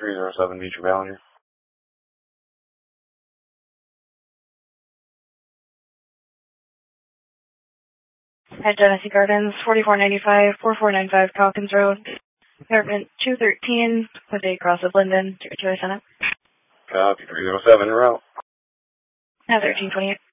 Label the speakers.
Speaker 1: 307 Beecher Ballinger.
Speaker 2: At Genesee Gardens, 4495, 4495 Calkins Road, apartment 213, with a cross of Linden, Secretary Senate.
Speaker 1: Copy, 307 en route.
Speaker 2: At 1328.